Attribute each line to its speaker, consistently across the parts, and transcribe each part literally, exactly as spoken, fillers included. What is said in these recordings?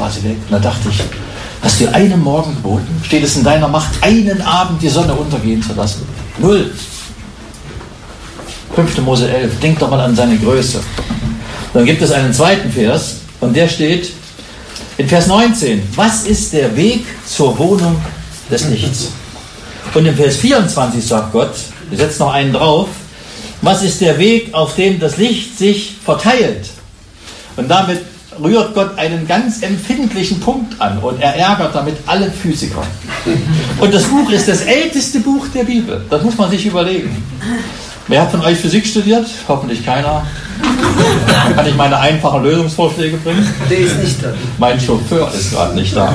Speaker 1: war sie weg. Und da dachte ich, hast du einen Morgen geboten? Steht es in deiner Macht, einen Abend die Sonne untergehen zu lassen? Null. fünfte Mose elf, denk doch mal an seine Größe. Dann gibt es einen zweiten Vers und der steht in Vers neunzehn. Was ist der Weg zur Wohnung des Lichts? Und in Vers vierundzwanzig sagt Gott, wir setzen noch einen drauf, was ist der Weg, auf dem das Licht sich verteilt? Und damit rührt Gott einen ganz empfindlichen Punkt an und er ärgert damit alle Physiker. Und das Buch ist das älteste Buch der Bibel. Das muss man sich überlegen. Wer hat von euch Physik studiert? Hoffentlich keiner. Kann ich meine einfachen Lösungsvorschläge bringen?
Speaker 2: Der ist nicht da.
Speaker 1: Mein Chauffeur ist gerade nicht da.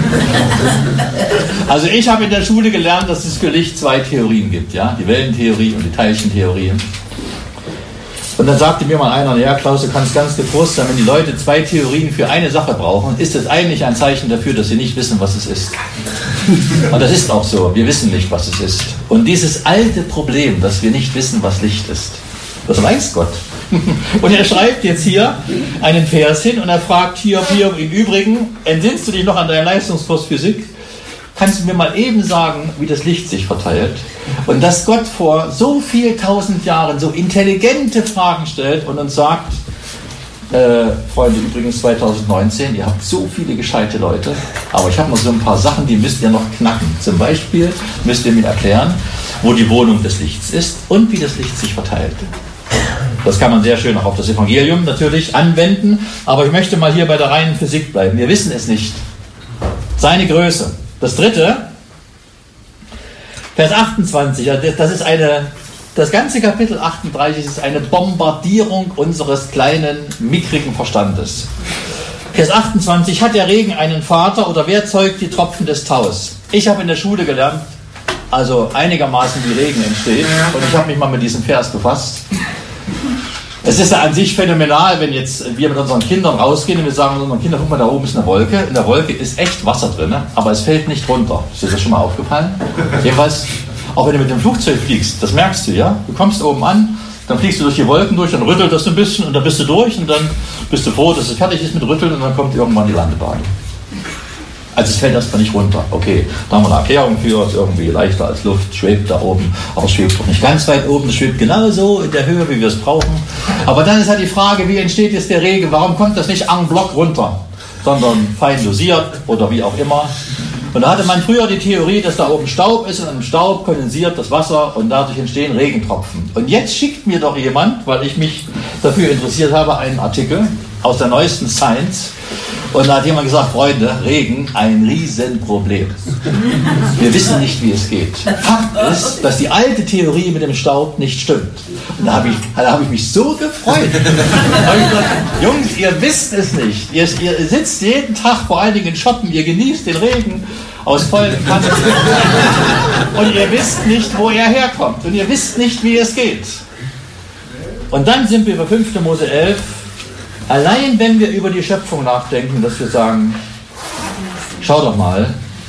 Speaker 1: Also ich habe in der Schule gelernt, dass es für Licht zwei Theorien gibt. Ja? Die Wellentheorie und die Teilchentheorie. Und dann sagte mir mal einer, ja Klaus, du kannst ganz getrost sein, wenn die Leute zwei Theorien für eine Sache brauchen, ist das eigentlich ein Zeichen dafür, dass sie nicht wissen, was es ist. Und das ist auch so, wir wissen nicht, was es ist. Und dieses alte Problem, dass wir nicht wissen, was Licht ist, das weiß Gott. Und er schreibt jetzt hier einen Vers hin und er fragt hier, hier im Übrigen, entsinnst du dich noch an deinen Leistungskurs Physik? Kannst du mir mal eben sagen, wie das Licht sich verteilt? Und dass Gott vor so vielen tausend Jahren so intelligente Fragen stellt und uns sagt, äh, Freunde, übrigens zwanzig neunzehn, ihr habt so viele gescheite Leute, aber ich habe noch so ein paar Sachen, die müsst ihr noch knacken. Zum Beispiel müsst ihr mir erklären, wo die Wohnung des Lichts ist und wie das Licht sich verteilt. Das kann man sehr schön auch auf das Evangelium natürlich anwenden, aber ich möchte mal hier bei der reinen Physik bleiben. Wir wissen es nicht. Seine Größe. Das dritte, Vers achtundzwanzig, das ist eine, das ganze Kapitel achtunddreißig ist eine Bombardierung unseres kleinen, mickrigen Verstandes. Vers achtundzwanzig, hat der Regen einen Vater oder wer zeugt die Tropfen des Taus? Ich habe in der Schule gelernt, also einigermaßen wie Regen entsteht und ich habe mich mal mit diesem Vers befasst. Es ist ja an sich phänomenal, wenn jetzt wir mit unseren Kindern rausgehen und wir sagen unseren Kindern, guck mal, da oben ist eine Wolke. In der Wolke ist echt Wasser drin, aber es fällt nicht runter. Ist dir das schon mal aufgefallen? Jedenfalls, auch wenn du mit dem Flugzeug fliegst, das merkst du, ja? Du kommst oben an, dann fliegst du durch die Wolken durch, dann rüttelt das ein bisschen und dann bist du durch und dann bist du froh, dass es fertig ist mit Rütteln und dann kommt irgendwann die Landebahn. Also es fällt erstmal nicht runter. Okay, da haben wir eine Erklärung für, es ist irgendwie leichter als Luft, schwebt da oben, aber es schwebt doch nicht ganz weit oben, es schwebt genauso in der Höhe, wie wir es brauchen. Aber dann ist halt die Frage, wie entsteht jetzt der Regen? Warum kommt das nicht en bloc runter, sondern fein dosiert oder wie auch immer? Und da hatte man früher die Theorie, dass da oben Staub ist und im Staub kondensiert das Wasser und dadurch entstehen Regentropfen. Und jetzt schickt mir doch jemand, weil ich mich dafür interessiert habe, einen Artikel aus der neuesten Science. Und da hat jemand gesagt, Freunde, Regen, ein Riesenproblem. Wir wissen nicht, wie es geht. Fakt ist, dass die alte Theorie mit dem Staub nicht stimmt. Und da habe ich, da habe ich mich so gefreut. Da habe ich gesagt, Jungs, ihr wisst es nicht. Ihr, ihr sitzt jeden Tag vor allen Dingen in Shoppen, ihr genießt den Regen aus vollen Kannen. Und ihr wisst nicht, wo er herkommt. Und ihr wisst nicht, wie es geht. Und dann sind wir bei fünfte Mose elf. Allein wenn wir über die Schöpfung nachdenken, dass wir sagen, schau doch mal,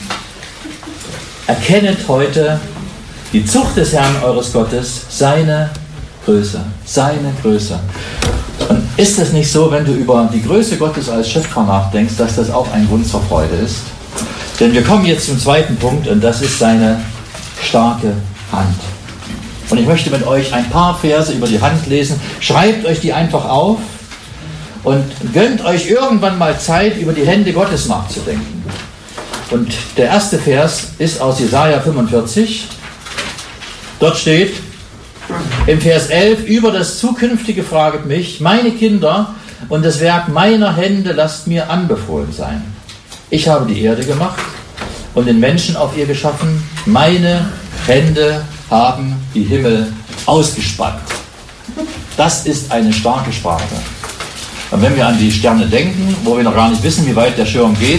Speaker 1: erkennet heute die Zucht des Herrn eures Gottes, seine Größe, seine Größe. Und ist es nicht so, wenn du über die Größe Gottes als Schöpfer nachdenkst, dass das auch ein Grund zur Freude ist? Denn wir kommen jetzt zum zweiten Punkt und das ist seine starke Hand. Und ich möchte mit euch ein paar Verse über die Hand lesen. Schreibt euch die einfach auf. Und gönnt euch irgendwann mal Zeit, über die Hände Gottes nachzudenken. Und der erste Vers ist aus Jesaja fünfundvierzig. Dort steht im Vers elf, über das Zukünftige fraget mich, meine Kinder und das Werk meiner Hände lasst mir anbefohlen sein. Ich habe die Erde gemacht und den Menschen auf ihr geschaffen. Meine Hände haben die Himmel ausgespannt. Das ist eine starke Sprache. Und wenn wir an die Sterne denken, wo wir noch gar nicht wissen, wie weit der Schirm geht,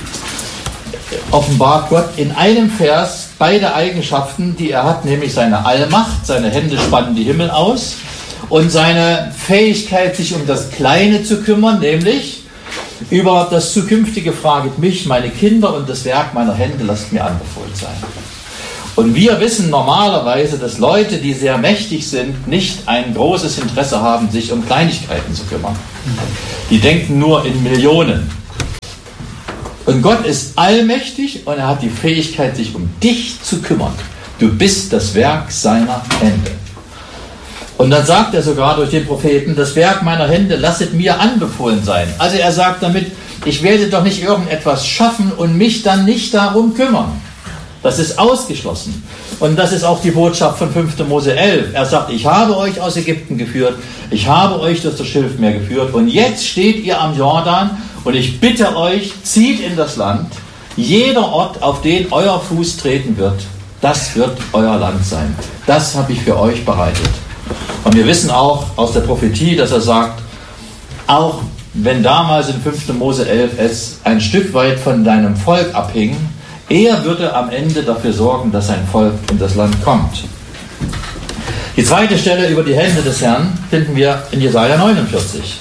Speaker 1: offenbart Gott in einem Vers beide Eigenschaften, die er hat, nämlich seine Allmacht, seine Hände spannen die Himmel aus, und seine Fähigkeit, sich um das Kleine zu kümmern, nämlich über das Zukünftige fraget mich, meine Kinder und das Werk meiner Hände lasst mir anbefohlen sein. Und wir wissen normalerweise, dass Leute, die sehr mächtig sind, nicht ein großes Interesse haben, sich um Kleinigkeiten zu kümmern. Die denken nur in Millionen. Und Gott ist allmächtig und er hat die Fähigkeit, sich um dich zu kümmern. Du bist das Werk seiner Hände. Und dann sagt er sogar durch den Propheten, das Werk meiner Hände lasset mir anbefohlen sein. Also er sagt damit, ich werde doch nicht irgendetwas schaffen und mich dann nicht darum kümmern. Das ist ausgeschlossen. Und das ist auch die Botschaft von fünfter Mose elf. Er sagt, ich habe euch aus Ägypten geführt, ich habe euch durch das Schilfmeer geführt und jetzt steht ihr am Jordan und ich bitte euch, zieht in das Land. Jeder Ort, auf den euer Fuß treten wird, das wird euer Land sein. Das habe ich für euch bereitet. Und wir wissen auch aus der Prophetie, dass er sagt, auch wenn damals in fünfter Mose elf es ein Stück weit von deinem Volk abhing, er würde am Ende dafür sorgen, dass sein Volk in das Land kommt. Die zweite Stelle über die Hände des Herrn finden wir in Jesaja neunundvierzig.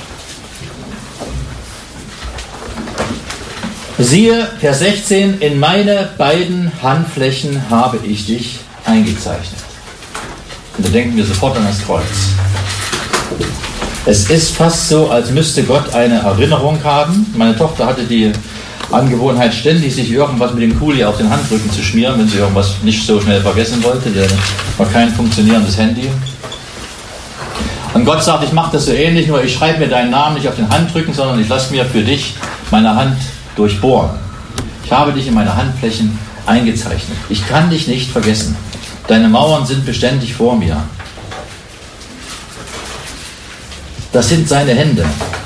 Speaker 1: Siehe, Vers sechzehn, in meine beiden Handflächen habe ich dich eingezeichnet. Und da denken wir sofort an das Kreuz. Es ist fast so, als müsste Gott eine Erinnerung haben. Meine Tochter hatte die Angewohnheit, ständig sich irgendwas mit dem Kuli auf den Handrücken zu schmieren, wenn sie irgendwas nicht so schnell vergessen wollte. Der war kein funktionierendes Handy. Und Gott sagt, ich mache das so ähnlich, nur ich schreibe mir deinen Namen nicht auf den Handrücken, sondern ich lasse mir für dich meine Hand durchbohren. Ich habe dich in meine Handflächen eingezeichnet. Ich kann dich nicht vergessen. Deine Mauern sind beständig vor mir. Das sind seine Hände.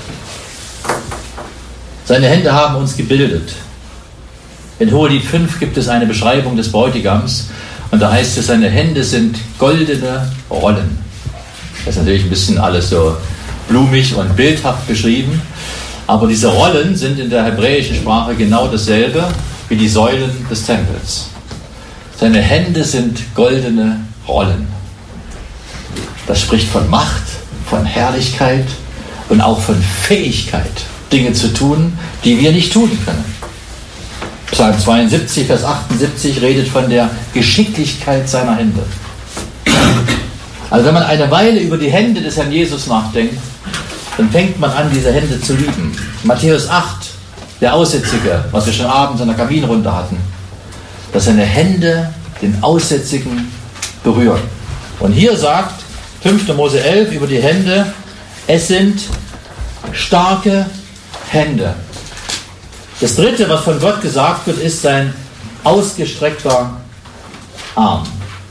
Speaker 1: Seine Hände haben uns gebildet. In Hohelied fünf gibt es eine Beschreibung des Bräutigams und da heißt es, seine Hände sind goldene Rollen. Das ist natürlich ein bisschen alles so blumig und bildhaft beschrieben, aber diese Rollen sind in der hebräischen Sprache genau dasselbe wie die Säulen des Tempels. Seine Hände sind goldene Rollen. Das spricht von Macht, von Herrlichkeit und auch von Fähigkeit, Dinge zu tun, die wir nicht tun können. Psalm zweiundsiebzig, Vers achtundsiebzig redet von der Geschicklichkeit seiner Hände. Also wenn man eine Weile über die Hände des Herrn Jesus nachdenkt, dann fängt man an, diese Hände zu lieben. Matthäus acht, der Aussätzige, was wir schon abends in der Kabine runter hatten, dass seine Hände den Aussätzigen berühren. Und hier sagt fünfter Mose elf über die Hände, es sind starke Hände. Das dritte, was von Gott gesagt wird, ist sein ausgestreckter Arm.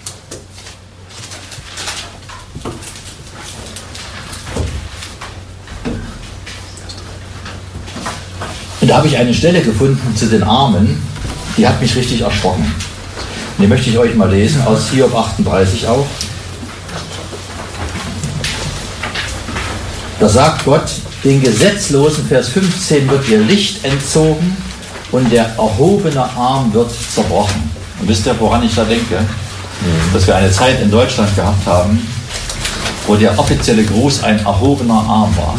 Speaker 1: Und da habe ich eine Stelle gefunden zu den Armen, die hat mich richtig erschrocken. Und die möchte ich euch mal lesen, aus Hiob achtunddreißig auch. Da sagt Gott, den Gesetzlosen, Vers fünfzehn, wird ihr Licht entzogen und der erhobene Arm wird zerbrochen. Und wisst ihr, woran ich da denke? Dass wir eine Zeit in Deutschland gehabt haben, wo der offizielle Gruß ein erhobener Arm war.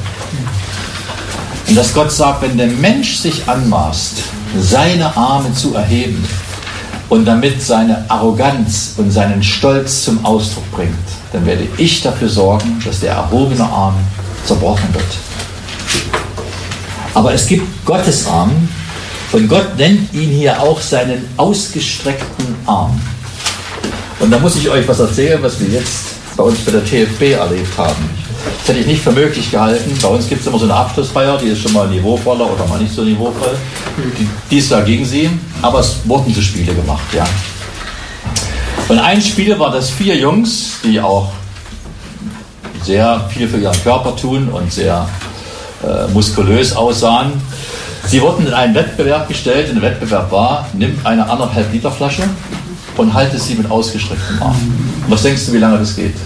Speaker 1: Und dass Gott sagt, wenn der Mensch sich anmaßt, seine Arme zu erheben und damit seine Arroganz und seinen Stolz zum Ausdruck bringt, dann werde ich dafür sorgen, dass der erhobene Arm zerbrochen wird. Aber es gibt Gottes Arm und Gott nennt ihn hier auch seinen ausgestreckten Arm. Und da muss ich euch was erzählen, was wir jetzt bei uns bei der T F B erlebt haben. Das hätte ich nicht für möglich gehalten. Bei uns gibt es immer so eine Abschlussfeier, die ist schon mal niveauvoller oder mal nicht so niveauvoll. Dies war gegen sie, aber es wurden so Spiele gemacht, ja. Und ein Spiel war, dass vier Jungs, die auch sehr viel für ihren Körper tun und sehr äh, muskulös aussahen, sie wurden in einen Wettbewerb gestellt. Und der Wettbewerb war, nimm eine anderthalb Liter Flasche und halte sie mit ausgestrecktem Arm. Was denkst du, wie lange das geht?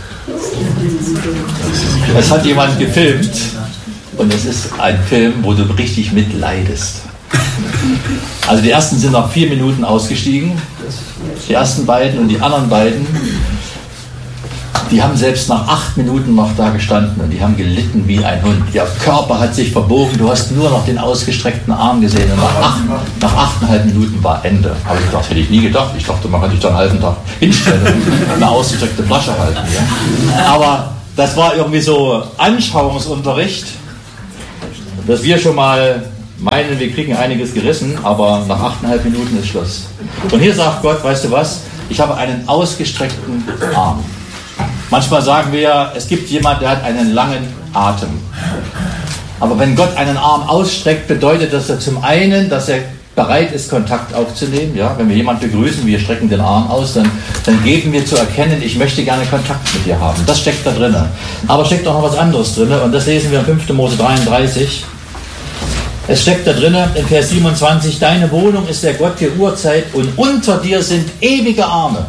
Speaker 1: Es hat jemand gefilmt und es ist ein Film, wo du richtig mitleidest. Also die ersten sind nach vier Minuten ausgestiegen, die ersten beiden, und die anderen beiden, die haben selbst nach acht Minuten noch da gestanden und die haben gelitten wie ein Hund. Ihr Körper hat sich verbogen, du hast nur noch den ausgestreckten Arm gesehen und nach, acht, nach achteinhalb Minuten war Ende. Aber ich dachte, hätte ich nie gedacht. Ich dachte, man kann sich da einen halben Tag hinstellen und eine ausgestreckte Flasche halten. Ja. Aber das war irgendwie so Anschauungsunterricht, dass wir schon mal meinen, wir kriegen einiges gerissen, aber nach achteinhalb Minuten ist Schluss. Und hier sagt Gott, weißt du was, ich habe einen ausgestreckten Arm. Manchmal sagen wir, es gibt jemand, der hat einen langen Atem. Aber wenn Gott einen Arm ausstreckt, bedeutet das ja zum einen, dass er bereit ist, Kontakt aufzunehmen. Ja? Wenn wir jemanden begrüßen, wir strecken den Arm aus, dann, dann geben wir zu erkennen, ich möchte gerne Kontakt mit dir haben. Das steckt da drin. Aber steckt auch noch was anderes drin. Und das lesen wir in fünften Mose dreiunddreißig. Es steckt da drin in Vers siebenundzwanzig, deine Wohnung ist der Gott der Urzeit und unter dir sind ewige Arme.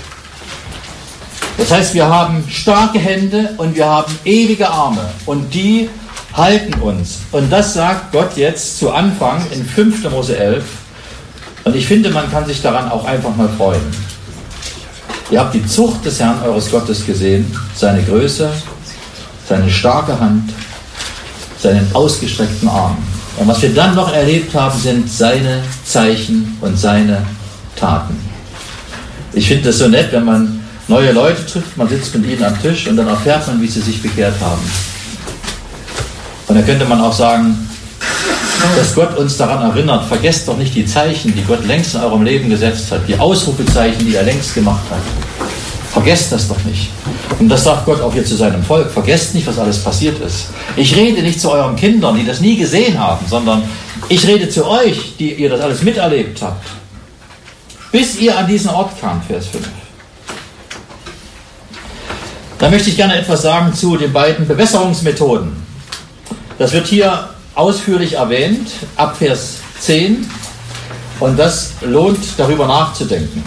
Speaker 1: Das heißt, wir haben starke Hände und wir haben ewige Arme. Und die halten uns. Und das sagt Gott jetzt zu Anfang in fünften Mose elf. Und ich finde, man kann sich daran auch einfach mal freuen. Ihr habt die Zucht des Herrn eures Gottes gesehen, seine Größe, seine starke Hand, seinen ausgestreckten Arm. Und was wir dann noch erlebt haben, sind seine Zeichen und seine Taten. Ich finde das so nett, wenn man neue Leute trifft, man sitzt mit ihnen am Tisch und dann erfährt man, wie sie sich bekehrt haben. Und da könnte man auch sagen, dass Gott uns daran erinnert, vergesst doch nicht die Zeichen, die Gott längst in eurem Leben gesetzt hat, die Ausrufezeichen, die er längst gemacht hat. Vergesst das doch nicht. Und das sagt Gott auch hier zu seinem Volk. Vergesst nicht, was alles passiert ist. Ich rede nicht zu euren Kindern, die das nie gesehen haben, sondern ich rede zu euch, die ihr das alles miterlebt habt. Bis ihr an diesen Ort kamt, Vers fünf. Da möchte ich gerne etwas sagen zu den beiden Bewässerungsmethoden. Das wird hier ausführlich erwähnt, ab Vers zehn. Und das lohnt, darüber nachzudenken.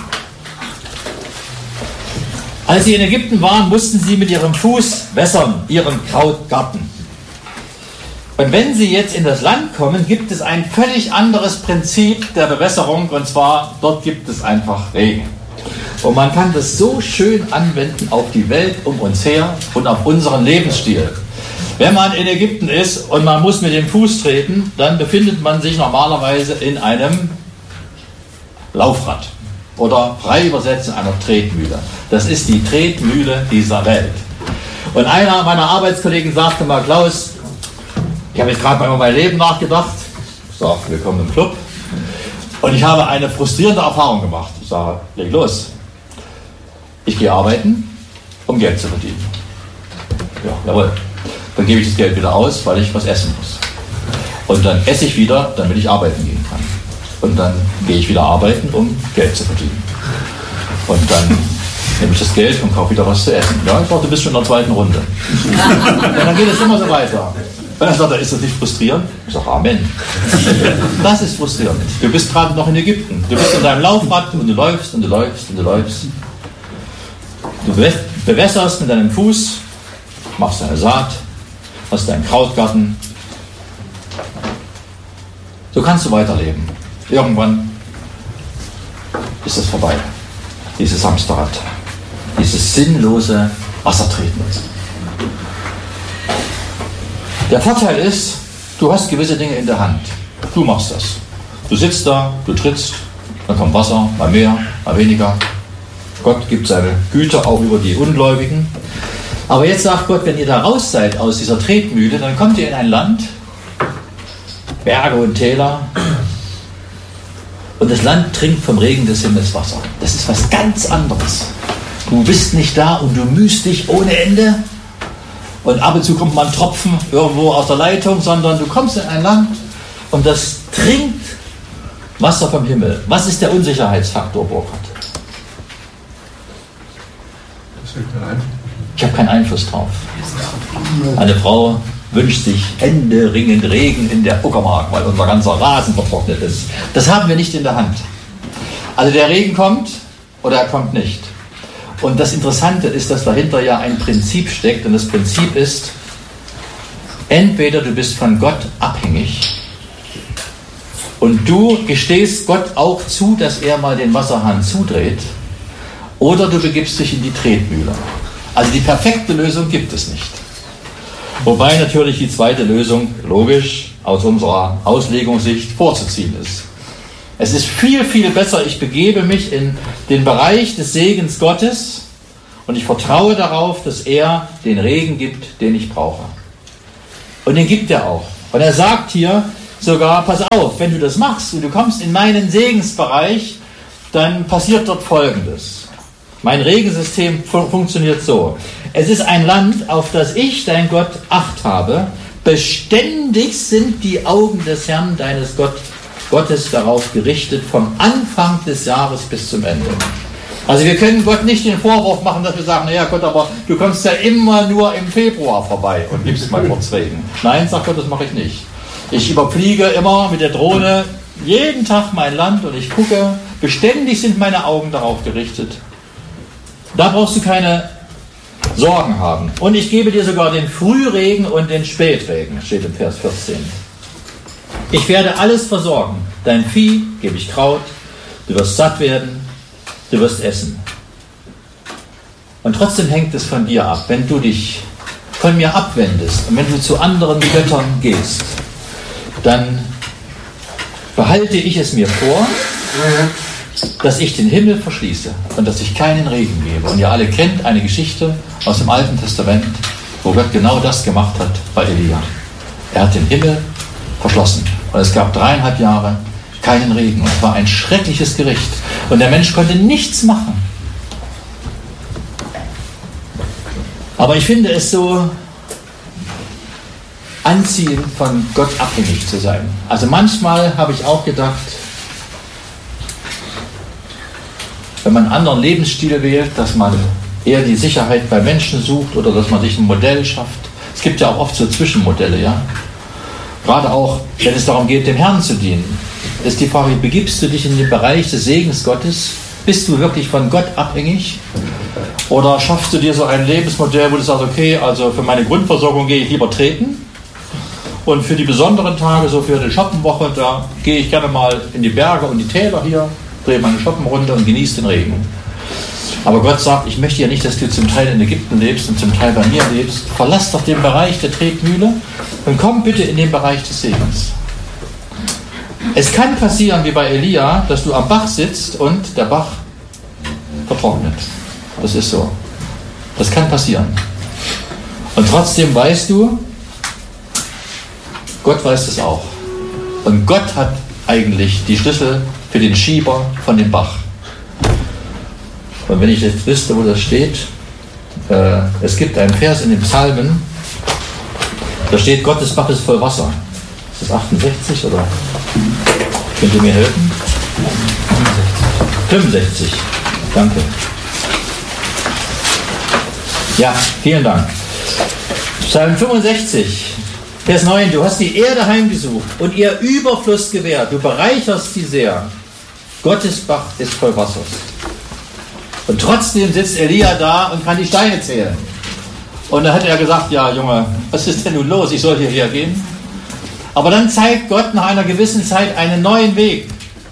Speaker 1: Als sie in Ägypten waren, mussten sie mit ihrem Fuß wässern, ihren Krautgarten. Und wenn sie jetzt in das Land kommen, gibt es ein völlig anderes Prinzip der Bewässerung. Und zwar, dort gibt es einfach Regen. Und man kann das so schön anwenden auf die Welt um uns her und auf unseren Lebensstil. Wenn man in Ägypten ist und man muss mit dem Fuß treten, dann befindet man sich normalerweise in einem Laufrad oder frei übersetzt in einer Tretmühle. Das ist die Tretmühle dieser Welt. Und einer meiner Arbeitskollegen sagte mal, Klaus, ich habe jetzt gerade mal über mein Leben nachgedacht. Ich sage, willkommen im Club. Und ich habe eine frustrierende Erfahrung gemacht. Ich sage, leg los. Ich gehe arbeiten, um Geld zu verdienen. Ja, jawohl. Dann gebe ich das Geld wieder aus, weil ich was essen muss. Und dann esse ich wieder, damit ich arbeiten gehen kann. Und dann gehe ich wieder arbeiten, um Geld zu verdienen. Und dann nehme ich das Geld und kaufe wieder was zu essen. Ja, ich glaube, du bist schon in der zweiten Runde. Und dann geht es immer so weiter. Und dann sagt er, ist das nicht frustrierend? Ich sage, Amen. Das ist frustrierend. Du bist gerade noch in Ägypten. Du bist in deinem Laufrad und du läufst und du läufst und du läufst. Du bewässerst mit deinem Fuß, machst deine Saat, hast deinen Krautgarten. So kannst du weiterleben. Irgendwann ist es vorbei. Dieses Hamsterrad. Dieses sinnlose Wassertreten. Der Vorteil ist, du hast gewisse Dinge in der Hand. Du machst das. Du sitzt da, du trittst, dann kommt Wasser, mal mehr, mal weniger. Gott gibt seine Güter auch über die Ungläubigen. Aber jetzt sagt Gott, wenn ihr da raus seid aus dieser Tretmühle, dann kommt ihr in ein Land, Berge und Täler, und das Land trinkt vom Regen des Himmels Wasser. Das ist was ganz anderes. Du bist nicht da und du mühst dich ohne Ende und ab und zu kommt mal ein Tropfen irgendwo aus der Leitung, sondern du kommst in ein Land und das trinkt Wasser vom Himmel. Was ist der Unsicherheitsfaktor, Burkhard? Ich habe keinen Einfluss drauf. Eine Frau wünscht sich händeringend Regen in der Uckermark, weil unser ganzer Rasen vertrocknet ist. Das haben wir nicht in der Hand. Also der Regen kommt oder er kommt nicht. Und das Interessante ist, dass dahinter ja ein Prinzip steckt. Und das Prinzip ist, entweder du bist von Gott abhängig und du gestehst Gott auch zu, dass er mal den Wasserhahn zudreht, oder du begibst dich in die Tretmühle. Also die perfekte Lösung gibt es nicht. Wobei natürlich die zweite Lösung, logisch, aus unserer Auslegungssicht vorzuziehen ist. Es ist viel, viel besser, ich begebe mich in den Bereich des Segens Gottes und ich vertraue darauf, dass er den Regen gibt, den ich brauche. Und den gibt er auch. Und er sagt hier, sogar, pass auf, wenn du das machst und du kommst in meinen Segensbereich, dann passiert dort Folgendes. Mein Regensystem fun- funktioniert so. Es ist ein Land, auf das ich, dein Gott, Acht habe. Beständig sind die Augen des Herrn, deines Gott, Gottes, darauf gerichtet, vom Anfang des Jahres bis zum Ende. Also wir können Gott nicht den Vorwurf machen, dass wir sagen, naja Gott, aber du kommst ja immer nur im Februar vorbei und gibst mal kurz Regen. Nein, sagt Gott, das mache ich nicht. Ich überfliege immer mit der Drohne jeden Tag mein Land und ich gucke, beständig sind meine Augen darauf gerichtet. Da brauchst du keine Sorgen haben. Und ich gebe dir sogar den Frühregen und den Spätregen, steht im Vers vierzehn. Ich werde alles versorgen. Dein Vieh gebe ich Kraut, du wirst satt werden, du wirst essen. Und trotzdem hängt es von dir ab, wenn du dich von mir abwendest und wenn du zu anderen Göttern gehst, dann behalte ich es mir vor, dass ich den Himmel verschließe und dass ich keinen Regen gebe. Und ihr alle kennt eine Geschichte aus dem Alten Testament, wo Gott genau das gemacht hat bei Elia. Er hat den Himmel verschlossen und es gab dreieinhalb Jahre keinen Regen und es war ein schreckliches Gericht und der Mensch konnte nichts machen. Aber ich finde es so anziehend, von Gott abhängig zu sein. Also manchmal habe ich auch gedacht, wenn man einen anderen Lebensstil wählt, dass man eher die Sicherheit bei Menschen sucht oder dass man sich ein Modell schafft. Es gibt ja auch oft so Zwischenmodelle, ja. Gerade auch, wenn es darum geht, dem Herrn zu dienen, ist die Frage, begibst du dich in den Bereich des Segens Gottes? Bist du wirklich von Gott abhängig? Oder schaffst du dir so ein Lebensmodell, wo du sagst, okay, also für meine Grundversorgung gehe ich lieber treten und für die besonderen Tage, so für eine Shoppenwoche, da gehe ich gerne mal in die Berge und die Täler hier, drehe meine Shoppenrunde und genieße den Regen. Aber Gott sagt, ich möchte ja nicht, dass du zum Teil in Ägypten lebst und zum Teil bei mir lebst. Verlass doch den Bereich der Tretmühle und komm bitte in den Bereich des Segens. Es kann passieren, wie bei Elia, dass du am Bach sitzt und der Bach vertrocknet. Das ist so. Das kann passieren. Und trotzdem weißt du, Gott weiß es auch. Und Gott hat eigentlich die Schlüssel für den Schieber von dem Bach. Und wenn ich jetzt wüsste, wo das steht, äh, es gibt einen Vers in den Psalmen, da steht, Gottes Bach ist voll Wasser. Ist das achtundsechzig oder? Könnt ihr mir helfen? fünfundsechzig. Danke. Ja, vielen Dank. Psalm fünfundsechzig, Vers neun. Du hast die Erde heimgesucht und ihr Überfluss gewährt. Du bereicherst sie sehr. Gottes Bach ist voll Wassers. Und trotzdem sitzt Elia da und kann die Steine zählen. Und da hat er gesagt, ja Junge, was ist denn nun los? Ich soll hierher gehen. Aber dann zeigt Gott nach einer gewissen Zeit einen neuen Weg.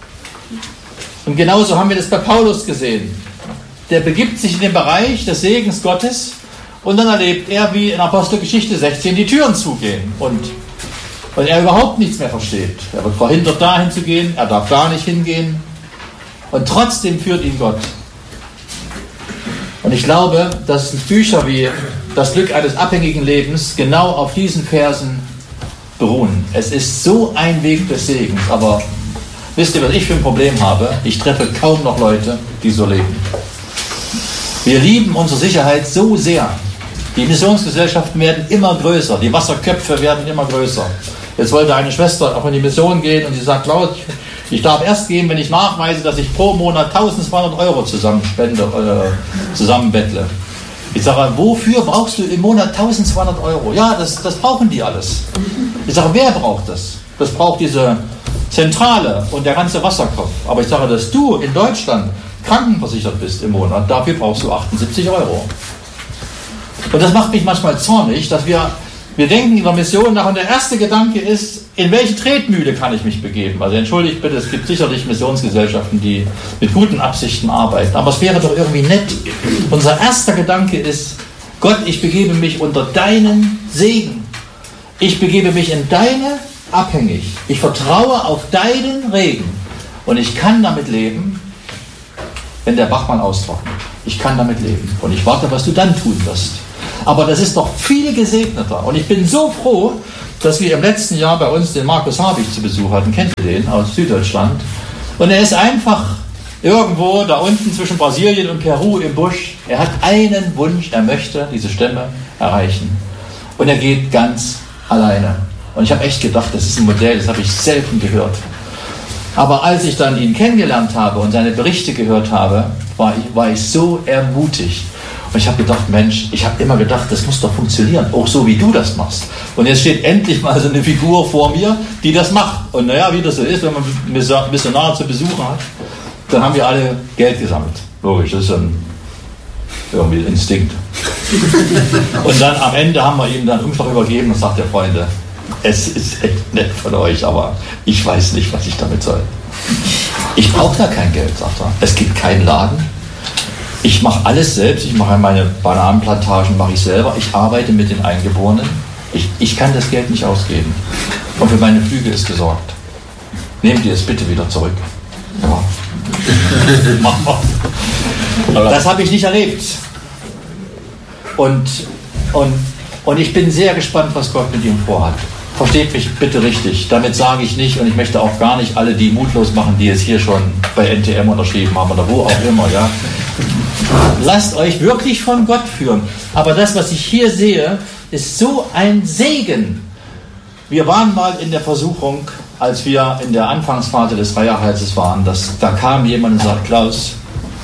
Speaker 1: Und genauso haben wir das bei Paulus gesehen. Der begibt sich in den Bereich des Segens Gottes und dann erlebt er, wie in Apostelgeschichte sechzehn die Türen zugehen. Und, und er überhaupt nichts mehr versteht. Er wird verhindert, dahin zu gehen, er darf gar nicht hingehen. Und trotzdem führt ihn Gott. Und ich glaube, dass Bücher wie Das Glück eines abhängigen Lebens genau auf diesen Versen beruhen. Es ist so ein Weg des Segens, aber wisst ihr, was ich für ein Problem habe? Ich treffe kaum noch Leute, die so leben. Wir lieben unsere Sicherheit so sehr. Die Missionsgesellschaften werden immer größer, die Wasserköpfe werden immer größer. Jetzt wollte eine Schwester auch in die Mission gehen und sie sagt, Klaus, ich darf erst gehen, wenn ich nachweise, dass ich pro Monat eintausendzweihundert Euro zusammenspende, äh, zusammenbettle. Ich sage, wofür brauchst du im Monat eintausendzweihundert Euro? Ja, das, das brauchen die alles. Ich sage, wer braucht das? Das braucht diese Zentrale und der ganze Wasserkopf. Aber ich sage, dass du in Deutschland krankenversichert bist im Monat, dafür brauchst du achtundsiebzig Euro. Und das macht mich manchmal zornig, dass wir, wir denken in der Mission nach und der erste Gedanke ist, in welche Tretmühle kann ich mich begeben? Also entschuldigt bitte, es gibt sicherlich Missionsgesellschaften, die mit guten Absichten arbeiten, aber es wäre doch irgendwie nett. Unser erster Gedanke ist, Gott, ich begebe mich unter deinen Segen. Ich begebe mich in deine abhängig. Ich vertraue auf deinen Regen und ich kann damit leben, wenn der Bach mal austrocknet. Ich kann damit leben und ich warte, was du dann tun wirst. Aber das ist doch viel gesegneter und ich bin so froh, dass wir im letzten Jahr bei uns den Markus Habich zu Besuch hatten. Kennt ihr den? Aus Süddeutschland. Und er ist einfach irgendwo da unten zwischen Brasilien und Peru im Busch. Er hat einen Wunsch, er möchte diese Stämme erreichen. Und er geht ganz alleine. Und ich habe echt gedacht, das ist ein Modell, das habe ich selten gehört. Aber als ich dann ihn kennengelernt habe und seine Berichte gehört habe, war ich, war ich so ermutigt. Und ich habe gedacht, Mensch, ich habe immer gedacht, das muss doch funktionieren, auch so wie du das machst. Und jetzt steht endlich mal so eine Figur vor mir, die das macht. Und naja, wie das so ist, wenn man Missionare zu besuchen hat, dann haben wir alle Geld gesammelt. Logisch, das ist ein irgendwie ein Instinkt. Und dann am Ende haben wir ihm dann einen Umschlag übergeben und sagt der Freunde, es ist echt nett von euch, aber ich weiß nicht, was ich damit soll. Ich brauche da kein Geld, sagt er. Es gibt keinen Laden. Ich mache alles selbst. Ich mache meine Bananenplantagen, mache ich selber. Ich arbeite mit den Eingeborenen. Ich, ich kann das Geld nicht ausgeben. Und für meine Flüge ist gesorgt. Nehmt ihr es bitte wieder zurück. Ja. Mach mal. Das habe ich nicht erlebt. Und, und, und ich bin sehr gespannt, was Gott mit ihm vorhat. Versteht mich bitte richtig. Damit sage ich nicht, und ich möchte auch gar nicht alle die mutlos machen, die es hier schon bei N T M unterschrieben haben oder wo auch immer. Ja. Lasst euch wirklich von Gott führen. Aber das, was ich hier sehe, ist so ein Segen. Wir waren mal in der Versuchung, als wir in der Anfangsphase des Reiherheilses waren, dass, da kam jemand und sagt, Klaus,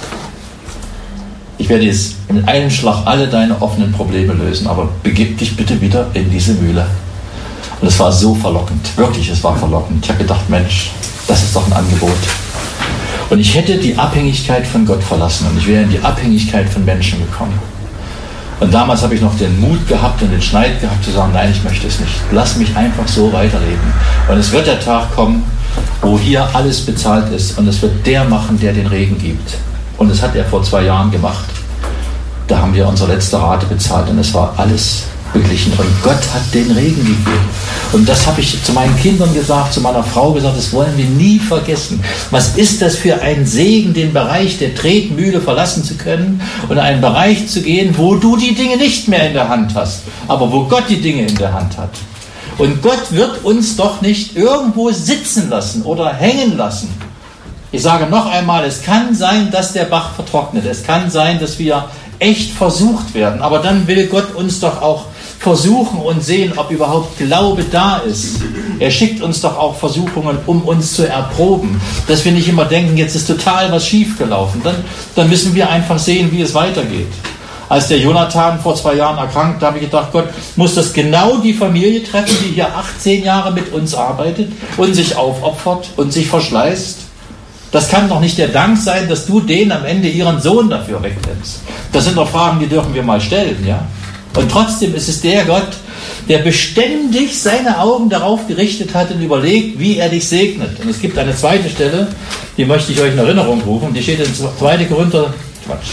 Speaker 1: ich werde jetzt in einem Schlag alle deine offenen Probleme lösen, aber begib dich bitte wieder in diese Mühle. Und es war so verlockend, wirklich, es war verlockend. Ich habe gedacht, Mensch, das ist doch ein Angebot. Und ich hätte die Abhängigkeit von Gott verlassen und ich wäre in die Abhängigkeit von Menschen gekommen. Und damals habe ich noch den Mut gehabt und den Schneid gehabt zu sagen, nein, ich möchte es nicht. Lass mich einfach so weiterleben. Und es wird der Tag kommen, wo hier alles bezahlt ist und es wird der machen, der den Regen gibt. Und das hat er vor zwei Jahren gemacht. Da haben wir unsere letzte Rate bezahlt und es war alles beglichen. Und Gott hat den Regen gegeben. Und das habe ich zu meinen Kindern gesagt, zu meiner Frau gesagt, das wollen wir nie vergessen. Was ist das für ein Segen, den Bereich der Tretmühle verlassen zu können und in einen Bereich zu gehen, wo du die Dinge nicht mehr in der Hand hast, aber wo Gott die Dinge in der Hand hat. Und Gott wird uns doch nicht irgendwo sitzen lassen oder hängen lassen. Ich sage noch einmal, es kann sein, dass der Bach vertrocknet. Es kann sein, dass wir echt versucht werden. Aber dann will Gott uns doch auch versuchen und sehen, ob überhaupt Glaube da ist. Er schickt uns doch auch Versuchungen, um uns zu erproben. Dass wir nicht immer denken, jetzt ist total was schiefgelaufen. Dann, dann müssen wir einfach sehen, wie es weitergeht. Als der Jonathan vor zwei Jahren erkrankt, da habe ich gedacht, Gott, muss das genau die Familie treffen, die hier achtzehn Jahre mit uns arbeitet und sich aufopfert und sich verschleißt? Das kann doch nicht der Dank sein, dass du denen am Ende ihren Sohn dafür wegnimmst. Das sind doch Fragen, die dürfen wir mal stellen, ja? Und trotzdem ist es der Gott, der beständig seine Augen darauf gerichtet hat und überlegt, wie er dich segnet. Und es gibt eine zweite Stelle, die möchte ich euch in Erinnerung rufen, die steht in zweiter Korinther, Quatsch,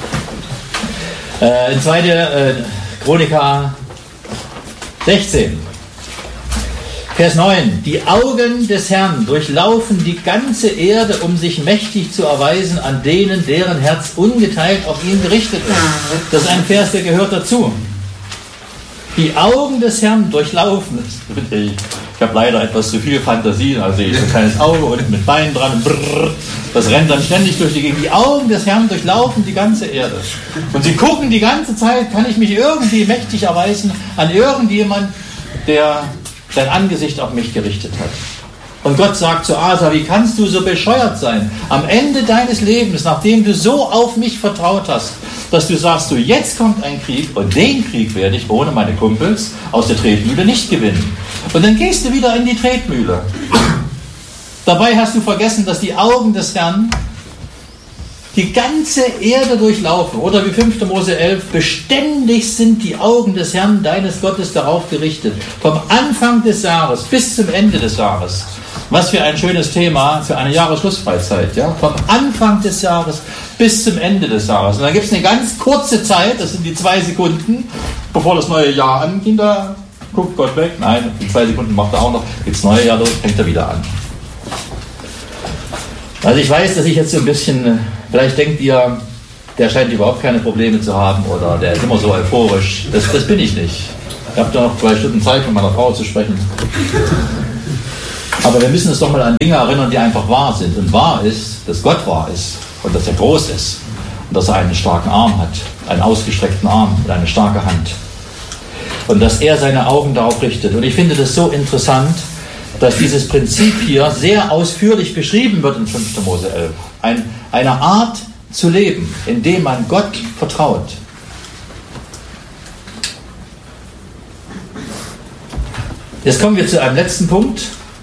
Speaker 1: äh, in zweiter Äh, Chroniker sechzehn. Vers neun. Die Augen des Herrn durchlaufen die ganze Erde, um sich mächtig zu erweisen an denen, deren Herz ungeteilt auf ihn gerichtet ist. Das ist ein Vers, der gehört dazu. Die Augen des Herrn durchlaufen. Ich habe leider etwas zu viel Fantasie, also ich so ein kleines Auge unten mit Beinen dran, brrr, das rennt dann ständig durch die Gegend. Die Augen des Herrn durchlaufen die ganze Erde. Und sie gucken die ganze Zeit, kann ich mich irgendwie mächtig erweisen an irgendjemand, der sein Angesicht auf mich gerichtet hat. Und Gott sagt zu Asa, wie kannst du so bescheuert sein? Am Ende deines Lebens, nachdem du so auf mich vertraut hast, dass du sagst, du, jetzt kommt ein Krieg und den Krieg werde ich ohne meine Kumpels aus der Tretmühle nicht gewinnen. Und dann gehst du wieder in die Tretmühle. Dabei hast du vergessen, dass die Augen des Herrn die ganze Erde durchlaufen. Oder wie fünfter Mose elf, beständig sind die Augen des Herrn, deines Gottes, darauf gerichtet. Vom Anfang des Jahres bis zum Ende des Jahres. Was für ein schönes Thema für eine Jahresschlussfreizeit. Ja? Vom Anfang des Jahres bis zum Ende des Jahres. Und dann gibt es eine ganz kurze Zeit, das sind die zwei Sekunden, bevor das neue Jahr angeht. Da guckt Gott weg. Nein, die zwei Sekunden macht er auch noch. Geht das neue Jahr los, fängt er wieder an. Also ich weiß, dass ich jetzt so ein bisschen, vielleicht denkt ihr, der scheint überhaupt keine Probleme zu haben oder der ist immer so euphorisch. Das, das bin ich nicht. Ihr habt ja noch zwei Stunden Zeit, mit meiner Frau zu sprechen. Aber wir müssen uns doch mal an Dinge erinnern, die einfach wahr sind. Und wahr ist, dass Gott wahr ist und dass er groß ist und dass er einen starken Arm hat, einen ausgestreckten Arm und eine starke Hand. Und dass er seine Augen darauf richtet. Und ich finde das so interessant, dass dieses Prinzip hier sehr ausführlich beschrieben wird in fünfter Mose elf. Ein, eine Art zu leben, indem man Gott vertraut. Jetzt kommen wir zu einem letzten Punkt.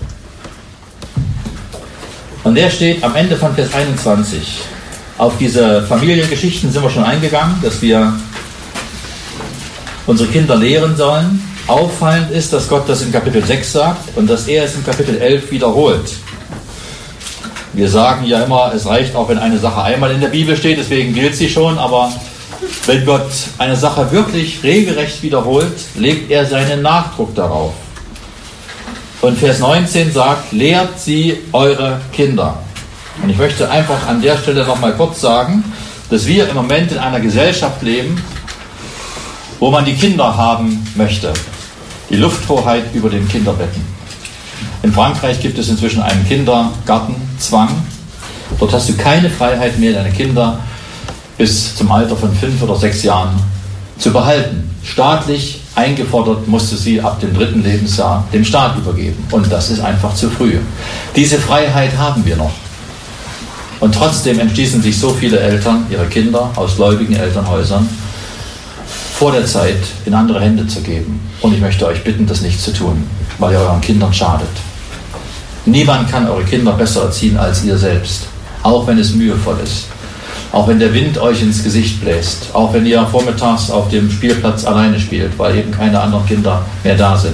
Speaker 1: Und der steht am Ende von Vers einundzwanzig. Auf diese Familiengeschichten sind wir schon eingegangen, dass wir unsere Kinder lehren sollen. Auffallend ist, dass Gott das in Kapitel sechs sagt und dass er es in Kapitel elf wiederholt. Wir sagen ja immer, es reicht auch, wenn eine Sache einmal in der Bibel steht, deswegen gilt sie schon, aber wenn Gott eine Sache wirklich regelrecht wiederholt, legt er seinen Nachdruck darauf. Und Vers neunzehn sagt, lehrt sie eure Kinder. Und ich möchte einfach an der Stelle noch mal kurz sagen, dass wir im Moment in einer Gesellschaft leben, wo man die Kinder haben möchte. Die Lufthoheit über den Kinderbetten. In Frankreich gibt es inzwischen einen Kindergartenzwang. Dort hast du keine Freiheit mehr, deine Kinder bis zum Alter von fünf oder sechs Jahren zu behalten. Staatlich eingefordert musst du sie ab dem dritten Lebensjahr dem Staat übergeben. Und das ist einfach zu früh. Diese Freiheit haben wir noch. Und trotzdem entschließen sich so viele Eltern, ihre Kinder aus gläubigen Elternhäusern, vor der Zeit in andere Hände zu geben. Und ich möchte euch bitten, das nicht zu tun, weil ihr euren Kindern schadet. Niemand kann eure Kinder besser erziehen als ihr selbst, auch wenn es mühevoll ist. Auch wenn der Wind euch ins Gesicht bläst, auch wenn ihr vormittags auf dem Spielplatz alleine spielt, weil eben keine anderen Kinder mehr da sind.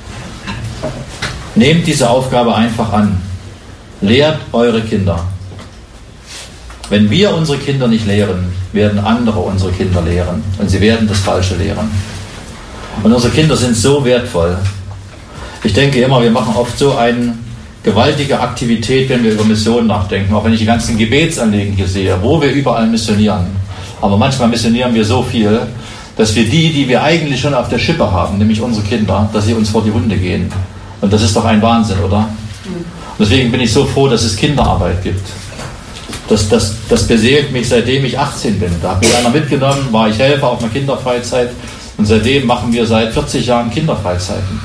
Speaker 1: Nehmt diese Aufgabe einfach an. Lehrt eure Kinder. Wenn wir unsere Kinder nicht lehren, werden andere unsere Kinder lehren. Und sie werden das Falsche lehren. Und unsere Kinder sind so wertvoll. Ich denke immer, wir machen oft so eine gewaltige Aktivität, wenn wir über Missionen nachdenken. Auch wenn ich die ganzen Gebetsanliegen hier sehe, wo wir überall missionieren. Aber manchmal missionieren wir so viel, dass wir die, die wir eigentlich schon auf der Schippe haben, nämlich unsere Kinder, dass sie uns vor die Hunde gehen. Und das ist doch ein Wahnsinn, oder? Und deswegen bin ich so froh, dass es Kinderarbeit gibt. Das, das, das beseelt mich, seitdem ich achtzehn bin. Da hat mich einer mitgenommen, war ich Helfer auf einer Kinderfreizeit und seitdem machen wir seit vierzig Jahren Kinderfreizeiten.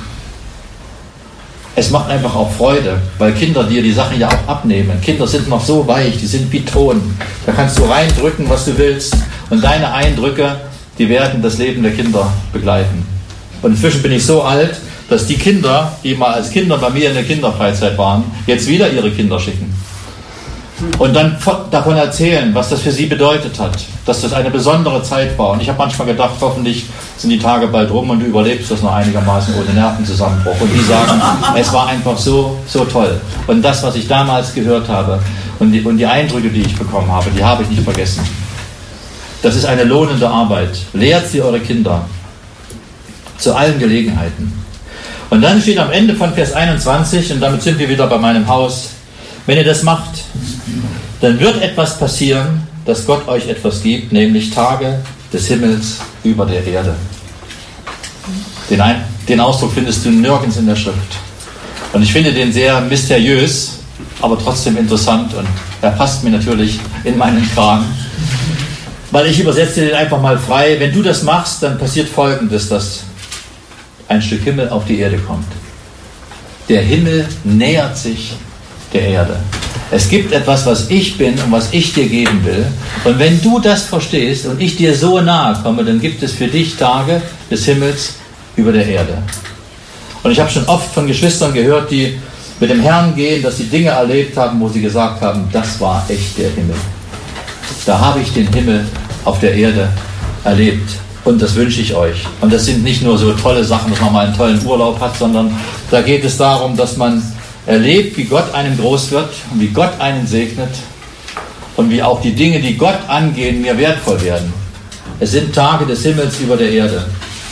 Speaker 1: Es macht einfach auch Freude, weil Kinder dir die Sachen ja auch abnehmen. Kinder sind noch so weich, die sind wie Ton. Da kannst du reindrücken, was du willst und deine Eindrücke, die werden das Leben der Kinder begleiten. Und inzwischen bin ich so alt, dass die Kinder, die mal als Kinder bei mir in der Kinderfreizeit waren, jetzt wieder ihre Kinder schicken. Und dann davon erzählen, was das für sie bedeutet hat, dass das eine besondere Zeit war. Und ich habe manchmal gedacht, hoffentlich sind die Tage bald rum und du überlebst das noch einigermaßen ohne Nervenzusammenbruch. Und die sagen, es war einfach so, so toll. Und das, was ich damals gehört habe und die, und die Eindrücke, die ich bekommen habe, die habe ich nicht vergessen. Das ist eine lohnende Arbeit. Lehrt sie eure Kinder zu allen Gelegenheiten. Und dann steht am Ende von Vers einundzwanzig, und damit sind wir wieder bei meinem Haus, wenn ihr das macht, dann wird etwas passieren, dass Gott euch etwas gibt, nämlich Tage des Himmels über der Erde. Den, Ein- den Ausdruck findest du nirgends in der Schrift. Und ich finde den sehr mysteriös, aber trotzdem interessant und er passt mir natürlich in meinen Kragen. Weil ich übersetze den einfach mal frei. Wenn du das machst, dann passiert Folgendes, dass ein Stück Himmel auf die Erde kommt. Der Himmel nähert sich der Erde. Es gibt etwas, was ich bin und was ich dir geben will. Und wenn du das verstehst und ich dir so nahe komme, dann gibt es für dich Tage des Himmels über der Erde. Und ich habe schon oft von Geschwistern gehört, die mit dem Herrn gehen, dass sie Dinge erlebt haben, wo sie gesagt haben, das war echt der Himmel. Da habe ich den Himmel auf der Erde erlebt. Und das wünsche ich euch. Und das sind nicht nur so tolle Sachen, dass man mal einen tollen Urlaub hat, sondern da geht es darum, dass man erlebt, wie Gott einem groß wird und wie Gott einen segnet und wie auch die Dinge, die Gott angehen, mir wertvoll werden. Es sind Tage des Himmels über der Erde.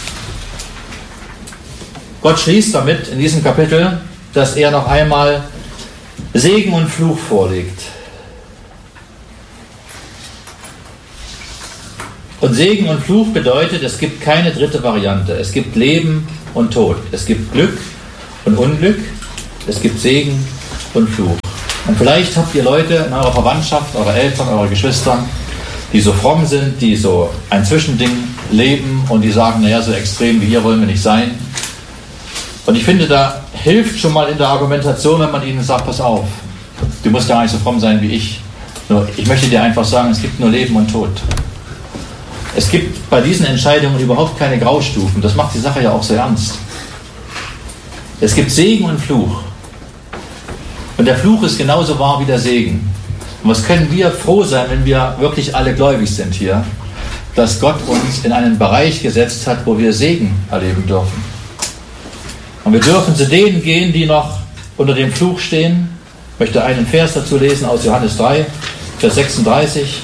Speaker 1: Gott schließt damit in diesem Kapitel, dass er noch einmal Segen und Fluch vorlegt. Und Segen und Fluch bedeutet, es gibt keine dritte Variante. Es gibt Leben und Tod. Es gibt Glück und Unglück. Es gibt Segen und Fluch. Und vielleicht habt ihr Leute in eurer Verwandtschaft, eure Eltern, eure Geschwister, die so fromm sind, die so ein Zwischending leben und die sagen, naja, so extrem wie ihr wollen wir nicht sein. Und ich finde, da hilft schon mal in der Argumentation, wenn man ihnen sagt, pass auf, du musst gar nicht so fromm sein wie ich. Nur, ich möchte dir einfach sagen, es gibt nur Leben und Tod. Es gibt bei diesen Entscheidungen überhaupt keine Graustufen. Das macht die Sache ja auch so ernst. Es gibt Segen und Fluch. Und der Fluch ist genauso wahr wie der Segen. Und was können wir froh sein, wenn wir wirklich alle gläubig sind hier, dass Gott uns in einen Bereich gesetzt hat, wo wir Segen erleben dürfen. Und wir dürfen zu denen gehen, die noch unter dem Fluch stehen. Ich möchte einen Vers dazu lesen aus Johannes drei, Vers sechsunddreißig.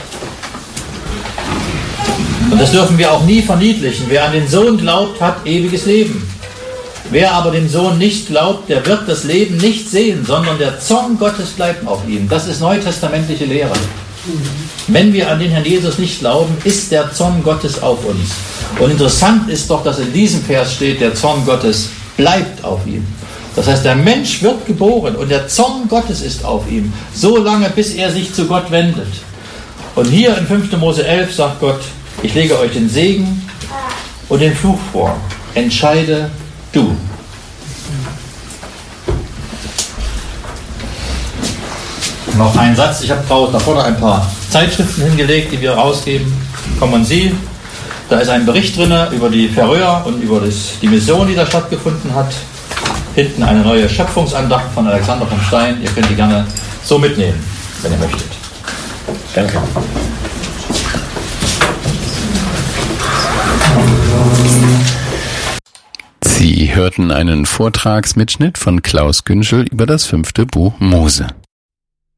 Speaker 1: Und das dürfen wir auch nie verniedlichen. Wer an den Sohn glaubt, hat ewiges Leben. Wer aber dem Sohn nicht glaubt, der wird das Leben nicht sehen, sondern der Zorn Gottes bleibt auf ihm. Das ist neutestamentliche Lehre. Wenn wir an den Herrn Jesus nicht glauben, ist der Zorn Gottes auf uns. Und interessant ist doch, dass in diesem Vers steht, der Zorn Gottes bleibt auf ihm. Das heißt, der Mensch wird geboren und der Zorn Gottes ist auf ihm, so lange, bis er sich zu Gott wendet. Und hier in fünfter Mose elf sagt Gott, ich lege euch den Segen und den Fluch vor. Entscheide du. Noch ein Satz. Ich habe draußen da vorne ein paar Zeitschriften hingelegt, die wir rausgeben. Kommen Sie. Da ist ein Bericht drin über die Färöer und über das, die Mission, die da stattgefunden hat. Hinten eine neue Schöpfungsandacht von Alexander vom Stein. Ihr könnt die gerne so mitnehmen, wenn ihr möchtet. Danke.
Speaker 2: Sie hörten einen Vortragsmitschnitt von Klaus Günschel über das fünfte Buch Mose.